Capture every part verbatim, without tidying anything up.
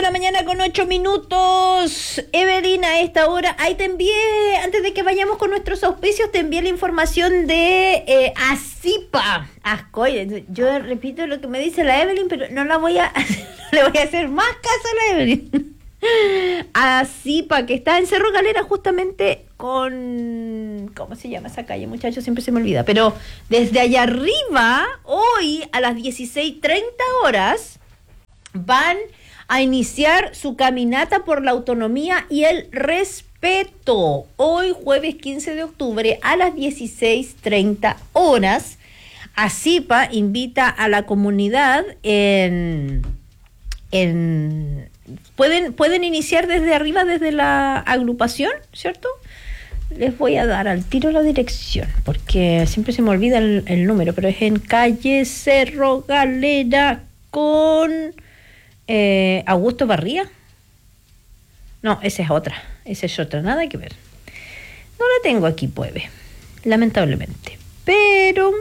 la mañana con ocho minutos. Evelyn, a esta hora, ahí te envié, antes de que vayamos con nuestros auspicios, te envié la información de eh, ASIPA. Ascoy, yo repito lo que me dice la Evelyn, pero no la voy a, no le voy a hacer más caso a la Evelyn. ASIPA, que está en Cerro Galera, justamente con... ¿Cómo se llama esa calle, muchachos? Siempre se me olvida. Pero desde allá arriba, hoy a las dieciséis treinta horas, van a iniciar su caminata por la autonomía y el respeto. Hoy, jueves quince de octubre, a las dieciséis treinta horas, ASIPA invita a la comunidad en... en pueden, pueden iniciar desde arriba, desde la agrupación, ¿cierto? Les voy a dar al tiro la dirección, porque siempre se me olvida el, el número, pero es en calle Cerro Galera con... Eh, Augusto Barría. No, esa es otra. Esa es otra, nada que ver. No la tengo aquí, Puebe, lamentablemente. Pero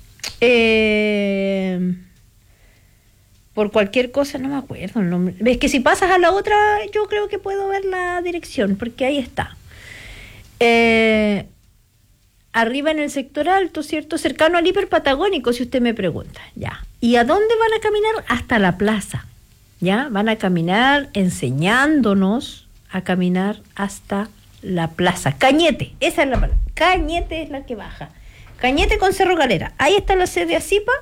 eh, por cualquier cosa, no me acuerdo el nombre. Ves que si pasas a la otra, yo creo que puedo ver la dirección, porque ahí está. Eh, arriba en el sector alto, ¿cierto? Cercano al hiper patagónico, si usted me pregunta. Ya. ¿Y a dónde van a caminar? Hasta la plaza. ¿Ya? Van a caminar enseñándonos a caminar hasta la plaza. Cañete, esa es la palabra. Cañete es la que baja. Cañete con Cerro Galera. Ahí está la sede ASIPA.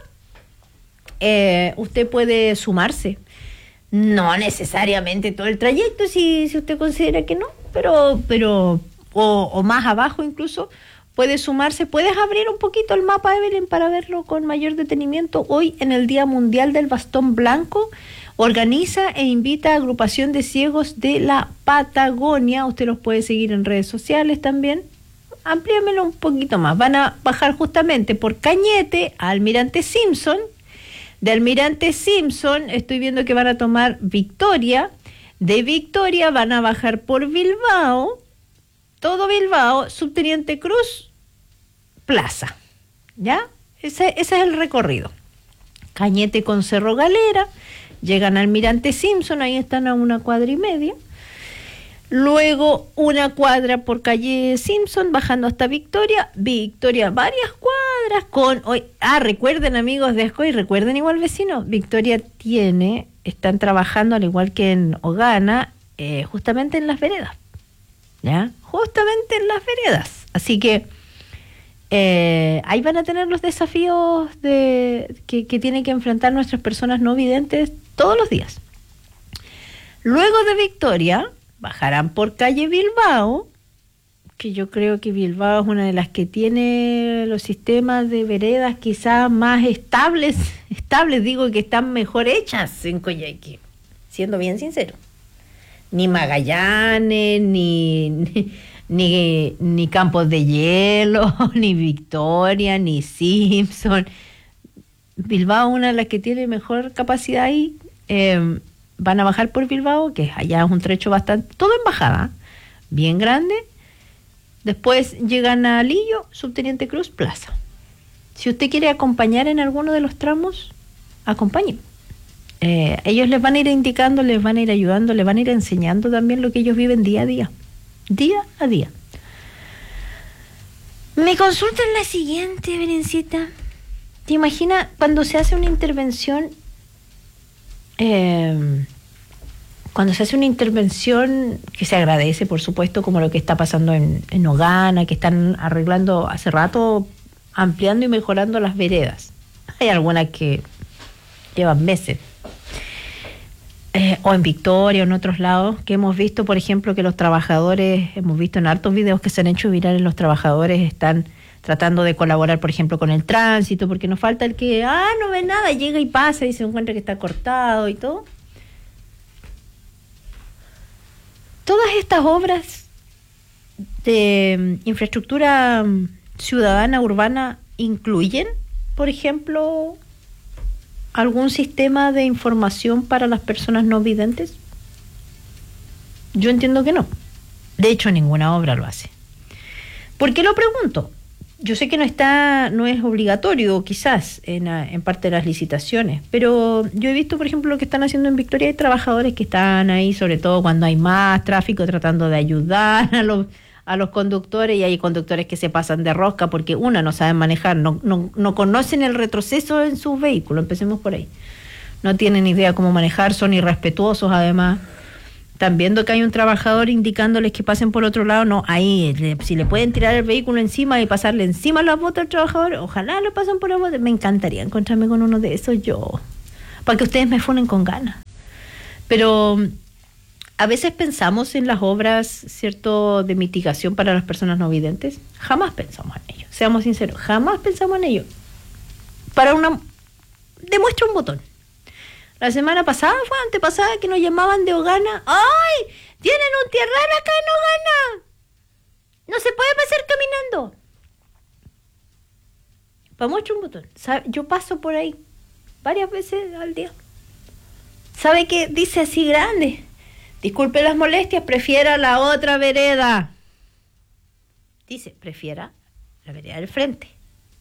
Eh, usted puede sumarse. No necesariamente todo el trayecto, si, si usted considera que no, pero, pero o, o más abajo incluso, puede sumarse. Puedes abrir un poquito el mapa, Evelyn, para verlo con mayor detenimiento. Hoy, en el Día Mundial del Bastón Blanco, organiza e invita a agrupación de ciegos de la Patagonia. Usted los puede seguir en redes sociales también. Amplíamelo un poquito más. Van a bajar justamente por Cañete a Almirante Simpson. De Almirante Simpson estoy viendo que van a tomar Victoria. De Victoria van a bajar por Bilbao. Todo Bilbao, Subteniente Cruz, Plaza. ¿Ya? Ese, ese es el recorrido. Cañete con Cerro Galera. Llegan a Almirante Simpson, ahí están a una cuadra y media. Luego una cuadra por calle Simpson, bajando hasta Victoria. Victoria, varias cuadras con... Hoy, ah, recuerden, amigos de Ascoy, recuerden igual, vecinos, Victoria tiene, están trabajando al igual que en Ogana, eh, justamente en las veredas. ¿Ya? Justamente en las veredas. Así que Eh, ahí van a tener los desafíos de que, que tienen que enfrentar nuestras personas no videntes todos los días. Luego de Victoria bajarán por calle Bilbao, que yo creo que Bilbao es una de las que tiene los sistemas de veredas quizás más estables, estables digo, que están mejor hechas en Coyhaique, siendo bien sincero. Ni Magallanes, ni... ni Ni, ni Campos de Hielo, ni Victoria, ni Simpson. Bilbao, una de las que tiene mejor capacidad ahí. Eh, van a bajar por Bilbao, que allá es un trecho bastante, todo en bajada, bien grande. Después llegan a Lillo, Subteniente Cruz, Plaza. Si usted quiere acompañar en alguno de los tramos, acompañen. Eh, ellos les van a ir indicando, les van a ir ayudando, les van a ir enseñando también lo que ellos viven día a día. Día a día. Mi consulta es la siguiente, Berencita. ¿Te imaginas cuando se hace una intervención? Eh, cuando se hace una intervención que se agradece, por supuesto, como lo que está pasando en, en Ogana, que están arreglando hace rato, ampliando y mejorando las veredas. Hay algunas que llevan meses. Eh, o en Victoria o en otros lados, que hemos visto, por ejemplo, que los trabajadores, hemos visto en hartos videos que se han hecho virales, los trabajadores están tratando de colaborar, por ejemplo, con el tránsito, porque nos falta el que, ah, no ve nada, llega y pasa y se encuentra que está cortado y todo. Todas estas obras de infraestructura ciudadana, urbana, incluyen, por ejemplo, algún sistema de información para las personas no videntes. Yo entiendo que no. De hecho, ninguna obra lo hace. ¿Por qué lo pregunto? yo sé que no está, no es obligatorio quizás en, en parte de las licitaciones, pero yo he visto, por ejemplo, lo que están haciendo en Victoria. Hay trabajadores que están ahí, sobre todo cuando hay más tráfico, tratando de ayudar a los a los conductores, y hay conductores que se pasan de rosca porque, una, no saben manejar, no, no, no conocen el retroceso en sus vehículos, empecemos por ahí. No tienen idea cómo manejar, son irrespetuosos además. Están viendo que hay un trabajador indicándoles que pasen por otro lado, no, ahí, le, si le pueden tirar el vehículo encima y pasarle encima las botas al trabajador, ojalá lo pasen por las botas. Me encantaría encontrarme con uno de esos yo, para que ustedes me funen con ganas. Pero a veces pensamos en las obras, ¿cierto?, de mitigación para las personas no videntes. Jamás pensamos en ello, seamos sinceros, jamás pensamos en ello. Para una... demuestra un botón. La semana pasada, fue antepasada, que nos llamaban de Ogana. ¡Ay! ¡Tienen un tierral acá en Ogana! ¡No se puede pasar caminando! Para muestra un botón. ¿Sabe? Yo paso por ahí varias veces al día. ¿Sabe qué? Dice así grande: disculpe las molestias, prefiera la otra vereda. Dice, prefiera la vereda del frente.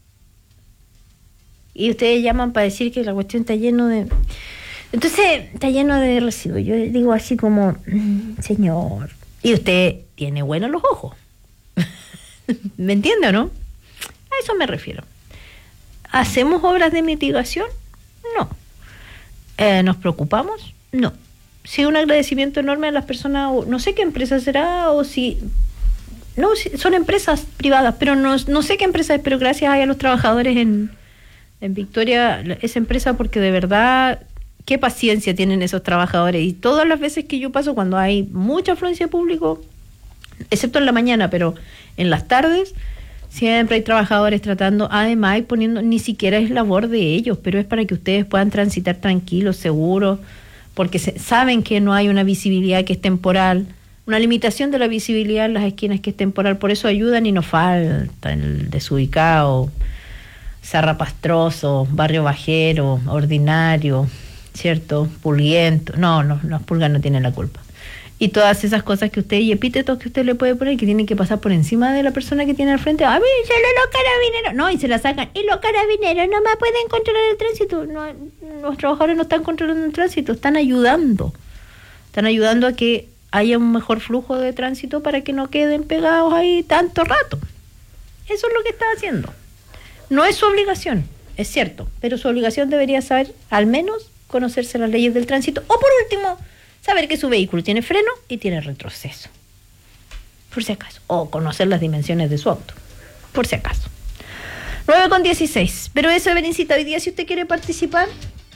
Y ustedes llaman para decir que la cuestión está lleno de... Entonces, está lleno de residuos. Yo digo así como, señor, y usted tiene buenos los ojos. ¿Me entiende o no? A eso me refiero. ¿Hacemos obras de mitigación? No. Eh, ¿Nos preocupamos? No. Sí, un agradecimiento enorme a las personas, no sé qué empresa será, o si... No, son empresas privadas, pero no, no sé qué empresa es, pero gracias a los trabajadores en, en Victoria, esa empresa, porque de verdad... qué paciencia tienen esos trabajadores. Y todas las veces que yo paso, cuando hay mucha afluencia de público, excepto en la mañana, pero en las tardes, siempre hay trabajadores tratando, además, y poniendo, ni siquiera es labor de ellos, pero es para que ustedes puedan transitar tranquilos, seguros, porque se, saben que no hay una visibilidad que es temporal, una limitación de la visibilidad en las esquinas que es temporal. Por eso ayudan y nos falta el desubicado, Zarrapastroso, Barrio Bajero, Ordinario, ¿cierto? Pulguiento. No, no, los pulgas no tienen la culpa. Y todas esas cosas que usted, y epítetos que usted le puede poner, que tienen que pasar por encima de la persona que tiene al frente. ¡A mí, solo los carabineros! No, y se la sacan. Y los carabineros no me pueden controlar el tránsito. No, los trabajadores no están controlando el tránsito, están ayudando. Están ayudando a que haya un mejor flujo de tránsito para que no queden pegados ahí tanto rato. Eso es lo que está haciendo. No es su obligación, es cierto, pero su obligación debería saber, al menos, conocerse las leyes del tránsito, o por último, saber que su vehículo tiene freno y tiene retroceso, por si acaso, o conocer las dimensiones de su auto, por si acaso. nueve con dieciséis, pero eso, Berincita, hoy día, si usted quiere participar,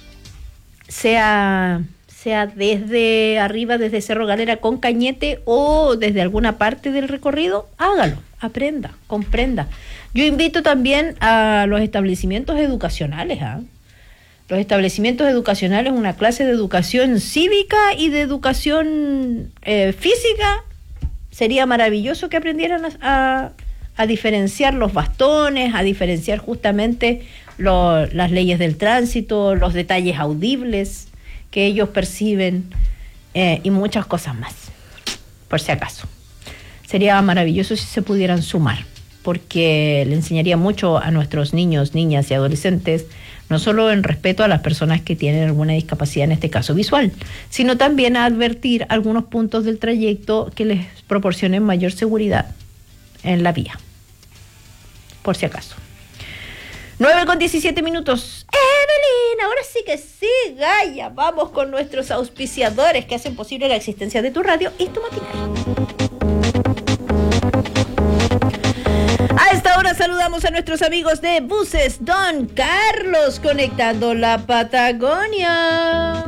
sea, sea desde arriba, desde Cerro Galera con Cañete, o desde alguna parte del recorrido, hágalo, aprenda, comprenda. Yo invito también a los establecimientos educacionales, ¿ah? ¿eh? Los establecimientos educacionales, una clase de educación cívica y de educación eh, física, sería maravilloso que aprendieran a, a, a diferenciar los bastones, a diferenciar justamente lo, las leyes del tránsito, los detalles audibles que ellos perciben, eh, y muchas cosas más, por si acaso. Sería maravilloso si se pudieran sumar, porque le enseñaría mucho a nuestros niños, niñas y adolescentes, no solo en respeto a las personas que tienen alguna discapacidad, en este caso visual, sino también a advertir algunos puntos del trayecto que les proporcionen mayor seguridad en la vía, por si acaso. nueve con diecisiete minutos. Evelyn, ahora sí que sí, Gaia. Vamos con nuestros auspiciadores que hacen posible la existencia de tu radio y tu maquinaria. A esta hora saludamos a nuestros amigos de Buses Don Carlos, conectando la Patagonia.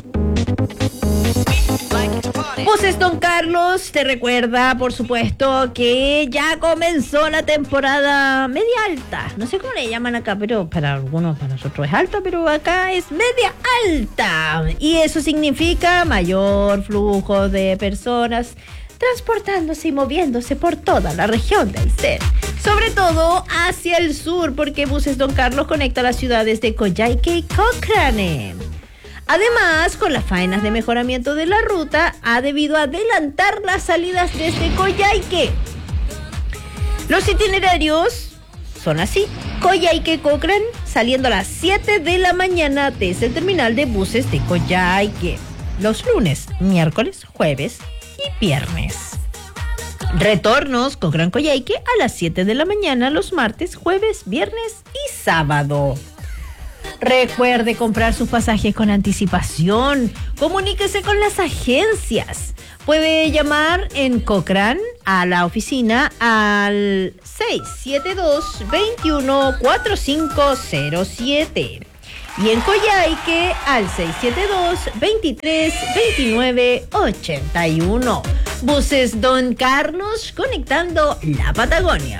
Buses Don Carlos te recuerda, por supuesto, que ya comenzó la temporada media alta. No sé cómo le llaman acá, pero para algunos, para nosotros es alta, pero acá es media alta. Y eso significa mayor flujo de personas transportándose y moviéndose por toda la región de Aysén, sobre todo hacia el sur, porque Buses Don Carlos conecta las ciudades de Coyhaique y Cochrane. Además, con las faenas de mejoramiento de la ruta, ha debido adelantar las salidas desde Coyhaique. Los itinerarios son así. Coyhaique Cochrane, saliendo a las siete de la mañana desde el terminal de buses de Coyhaique. Los lunes, miércoles, jueves y viernes. Retornos Cochrane Coyhaique a las siete de la mañana los martes, jueves, viernes y sábado. Recuerde comprar sus pasajes con anticipación. Comuníquese con las agencias. Puede llamar en Cochrane a la oficina al seis siete dos, dos uno, cuatro cinco cero siete y en Coyhaique al seis siete dos, veintitrés, veintinueve, ochenta y uno. Buses Don Carlos, conectando la Patagonia.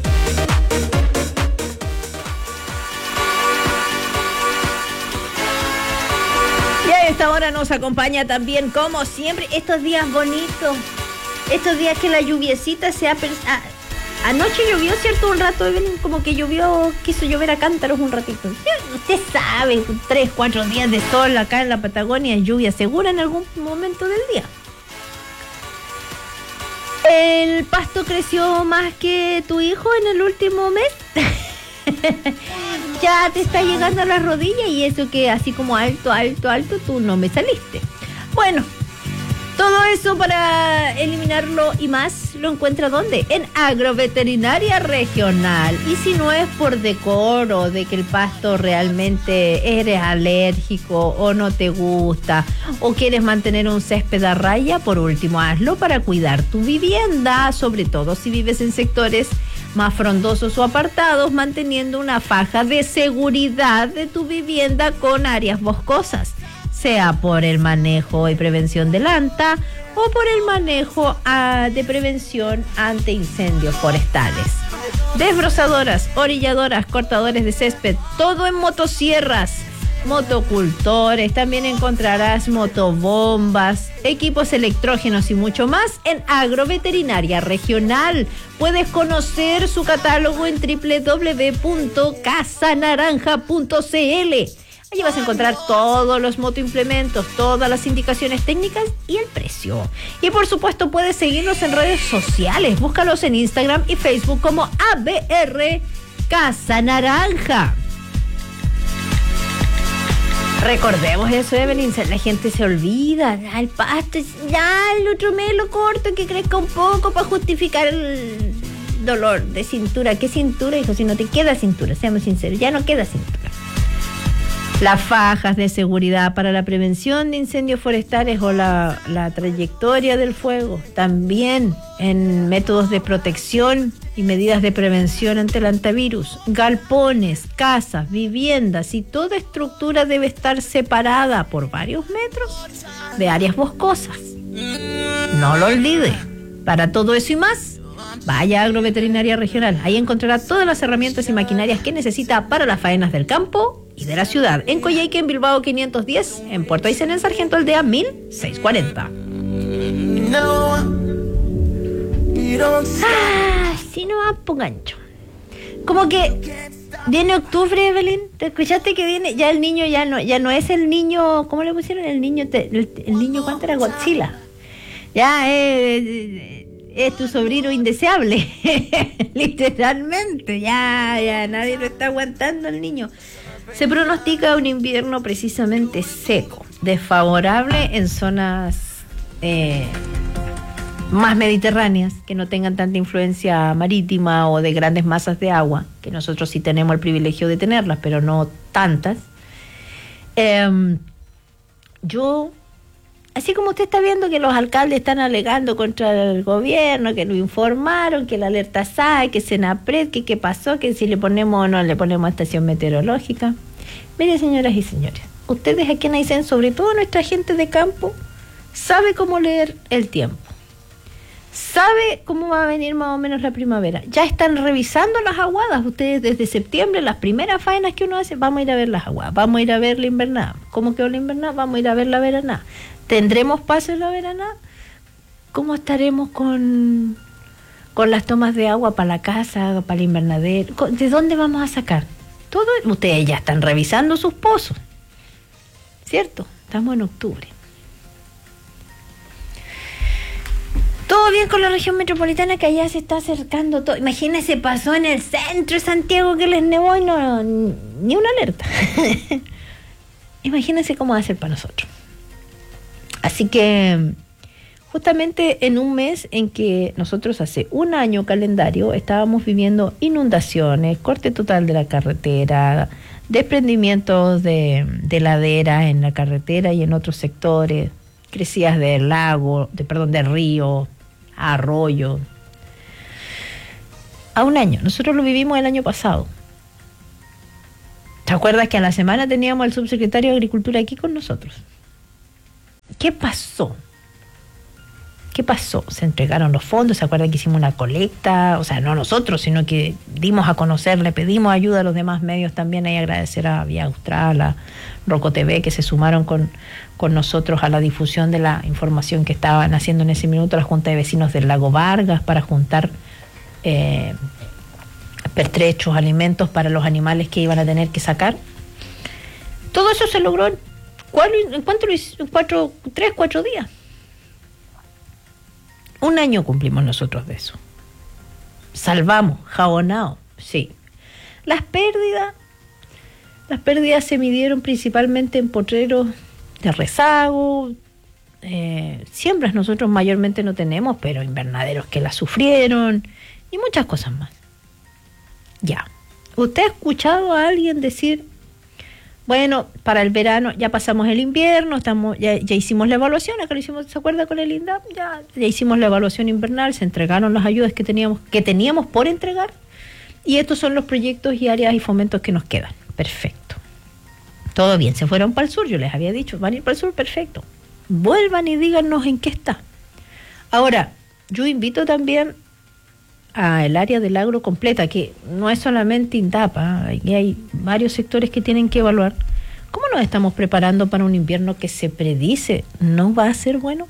Y a esta hora nos acompaña también, como siempre, estos días bonitos, estos días que la lluviecita se ha... Pers- ah, anoche llovió, ¿cierto? Un rato, como que llovió, quiso llover a cántaros un ratito. Usted sabe, tres, cuatro días de sol acá en la Patagonia, lluvia segura en algún momento del día. ¿El pasto creció más que tu hijo en el último mes? Ya te está llegando a las rodillas y eso que así como alto, alto, alto, tú no me saliste. Bueno, todo eso para eliminarlo y más, ¿lo encuentra dónde? En Agroveterinaria Regional. Y si no es por decoro, de que el pasto realmente eres alérgico o no te gusta, o quieres mantener un césped a raya, por último hazlo para cuidar tu vivienda, sobre todo si vives en sectores más frondosos o apartados, manteniendo una faja de seguridad de tu vivienda con áreas boscosas, sea por el manejo y prevención del ANTA o por el manejo uh, de prevención ante incendios forestales. Desbrozadoras, orilladoras, cortadores de césped, todo en motosierras, motocultores, también encontrarás motobombas, equipos electrógenos y mucho más en Agroveterinaria Regional. Puedes conocer su catálogo en doble u doble u doble u punto casa naranja punto c l. Allí vas a encontrar todos los motoimplementos, todas las indicaciones técnicas y el precio. Y por supuesto puedes seguirlos en redes sociales. Búscalos en Instagram y Facebook como A B R Casa Naranja. Recordemos eso, Evelyn, la gente se olvida, ya el pasto, ya el otro mes lo corto, que crezca un poco para justificar el dolor de cintura. ¿Qué cintura, hijo? Si no te queda cintura, seamos sinceros, ya no queda cintura. Las fajas de seguridad para la prevención de incendios forestales o la, la trayectoria del fuego, también en métodos de protección y medidas de prevención ante el antivirus, galpones, casas, viviendas y toda estructura debe estar separada por varios metros de áreas boscosas. No lo olvide. Para todo eso y más, vaya a Agroveterinaria Regional. Ahí encontrará todas las herramientas y maquinarias que necesita para las faenas del campo y de la ciudad. En Coyhaique, en Bilbao quinientos diez, en Puerto Aysén, en Sargento Aldea mil seiscientos cuarenta. Ah, si no va por gancho. Como que viene octubre, Evelyn. ¿Te escuchaste que viene? Ya el niño ya no, ya no es el niño. ¿Cómo le pusieron? El niño, te, el, el niño, ¿cuánto era? Godzilla. Ya es, es tu sobrino indeseable. Literalmente. Ya, ya nadie lo está aguantando el niño. Se pronostica un invierno precisamente seco, desfavorable en zonas eh, más mediterráneas, que no tengan tanta influencia marítima o de grandes masas de agua, que nosotros sí tenemos el privilegio de tenerlas, pero no tantas. Eh, yo, así como usted está viendo que los alcaldes están alegando contra el gobierno, que lo informaron, que la alerta S A E, que Senapred, que qué pasó, que si le ponemos o no le ponemos estación meteorológica. Mire, señoras y señores, ustedes aquí en Aysén, sobre todo nuestra gente de campo, sabe cómo leer el tiempo. Sabe cómo va a venir más o menos la primavera. Ya están revisando las aguadas. Ustedes desde septiembre, las primeras faenas que uno hace, vamos a ir a ver las aguadas, vamos a ir a ver la invernada. ¿Cómo quedó la invernada? Vamos a ir a ver la veranada. ¿Tendremos paso en la veranada? ¿Cómo estaremos con, con las tomas de agua para la casa, para el invernadero? ¿De dónde vamos a sacar? Todo, ustedes ya están revisando sus pozos, ¿cierto? Estamos en octubre. Todo Todo bien con la región metropolitana, que allá se está acercando todo. Imagínese, pasó en el centro de Santiago que les nevó y no, ni una alerta. Imagínense cómo va a ser para nosotros. Así que justamente en un mes en que nosotros hace un año calendario estábamos viviendo inundaciones, corte total de la carretera, desprendimientos de, de ladera en la carretera y en otros sectores, crecidas del lago, de, perdón, del río, arroyo. A un año, nosotros lo vivimos el año pasado. ¿Te acuerdas que a la semana teníamos al subsecretario de Agricultura aquí con nosotros? ¿Qué pasó? ¿Qué pasó? Se entregaron los fondos, ¿se acuerdan que hicimos una colecta? O sea, no nosotros, sino que dimos a conocer, le pedimos ayuda a los demás medios también, y agradecer a Vía Austral, a Roco T V, que se sumaron con, con nosotros a la difusión de la información que estaban haciendo en ese minuto la Junta de Vecinos del Lago Vargas para juntar eh, pertrechos, alimentos para los animales que iban a tener que sacar. Todo eso se logró en, ¿en cuánto lo hizo? En cuatro, tres, cuatro días. Un año cumplimos nosotros de eso. Salvamos, jabonado, sí. Las pérdidas, las pérdidas se midieron principalmente en potreros de rezago, eh, siembras nosotros mayormente no tenemos, pero invernaderos que las sufrieron y muchas cosas más. Ya. ¿Usted ha escuchado a alguien decir, bueno, para el verano ya pasamos el invierno, estamos ya, ya hicimos la evaluación, acá lo hicimos, ¿se acuerda con el INDAP? Ya, ya hicimos la evaluación invernal, se entregaron las ayudas que teníamos, que teníamos por entregar, y estos son los proyectos y áreas y fomentos que nos quedan. Perfecto. Todo bien, se fueron para el sur, yo les había dicho, van a ir para el sur, perfecto. Vuelvan y díganos en qué está. Ahora, yo invito también al área del agro completa, que no es solamente INDAP, ¿eh? Aquí hay varios sectores que tienen que evaluar. ¿Cómo nos estamos preparando para un invierno que se predice no va a ser bueno?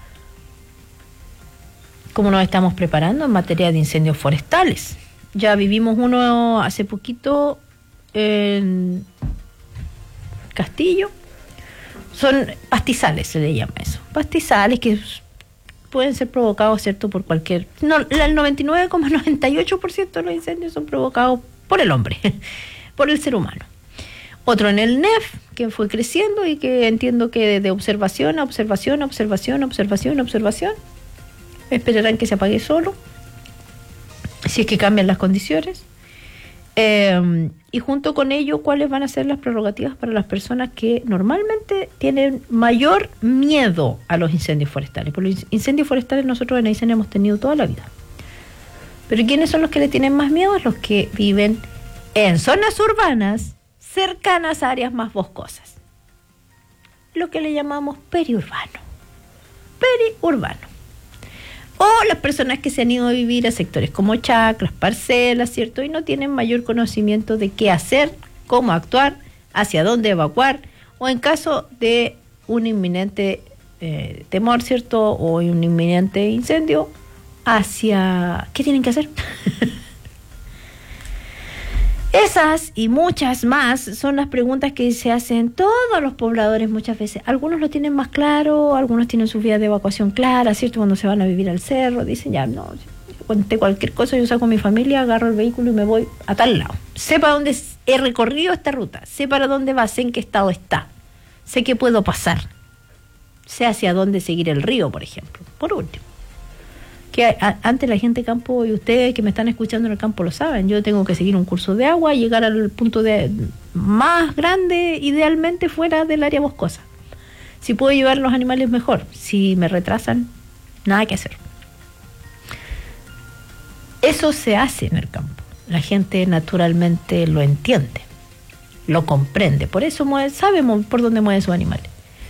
¿Cómo nos estamos preparando en materia de incendios forestales? Ya vivimos uno hace poquito en Castillo. Son pastizales, se le llama eso. Pastizales que pueden ser provocados, ¿cierto?, por cualquier... No, el noventa y nueve coma noventa y ocho por ciento de los incendios son provocados por el hombre, por el ser humano. Otro en el N E F, que fue creciendo y que entiendo que de observación a observación, a observación, a observación, a observación, esperarán que se apague solo, si es que cambian las condiciones. Eh, y junto con ello, ¿cuáles van a ser las prerrogativas para las personas que normalmente tienen mayor miedo a los incendios forestales? Porque los incendios forestales nosotros en Aysén hemos tenido toda la vida. Pero ¿quiénes son los que le tienen más miedo? Los que viven en zonas urbanas cercanas a áreas más boscosas. Lo que le llamamos periurbano. Periurbano. O las personas que se han ido a vivir a sectores como chacras, parcelas, ¿cierto? Y no tienen mayor conocimiento de qué hacer, cómo actuar, hacia dónde evacuar, o en caso de un inminente eh, temor, ¿cierto? O un inminente incendio, hacia... ¿qué tienen que hacer? Esas y muchas más son las preguntas que se hacen todos los pobladores muchas veces. Algunos lo tienen más claro, algunos tienen sus vías de evacuación claras, ¿cierto? Cuando se van a vivir al cerro, dicen, ya, no, cuente cualquier cosa, yo saco mi familia, agarro el vehículo y me voy a tal lado. Sé para dónde he recorrido esta ruta, sé para dónde va, sé en qué estado está, sé qué puedo pasar, sé hacia dónde seguir el río, por ejemplo, por último. Que a, antes la gente de campo, y ustedes que me están escuchando en el campo lo saben, yo tengo que seguir un curso de agua, llegar al punto de más grande, idealmente fuera del área boscosa. Si puedo llevar los animales, mejor. Si me retrasan, nada que hacer. Eso se hace en el campo. La gente naturalmente lo entiende, lo comprende, por eso mueve, sabe por dónde mueven sus animales.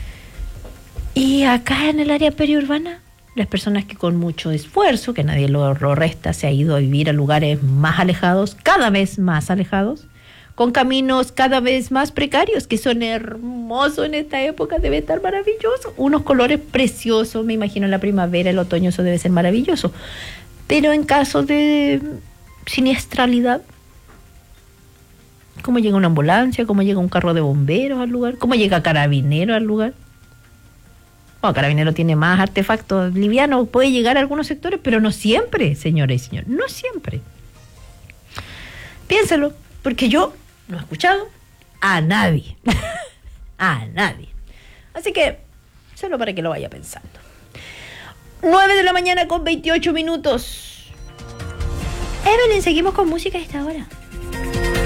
Y acá en el área periurbana, las personas que con mucho esfuerzo, que nadie lo, lo resta, se ha ido a vivir a lugares más alejados, cada vez más alejados, con caminos cada vez más precarios, que son hermosos en esta época, debe estar maravilloso, unos colores preciosos, me imagino en la primavera, el otoño, eso debe ser maravilloso, pero en caso de siniestralidad, ¿cómo llega una ambulancia? ¿Cómo llega un carro de bomberos al lugar? ¿Cómo llega carabinero al lugar? Bueno, Carabinero tiene más artefactos livianos, puede llegar a algunos sectores, pero no siempre, señora y señor, no siempre. Piénselo, porque yo no he escuchado a nadie, a nadie. Así que, solo para que lo vaya pensando. nueve de la mañana con veintiocho minutos. Evelyn, seguimos con música a esta hora.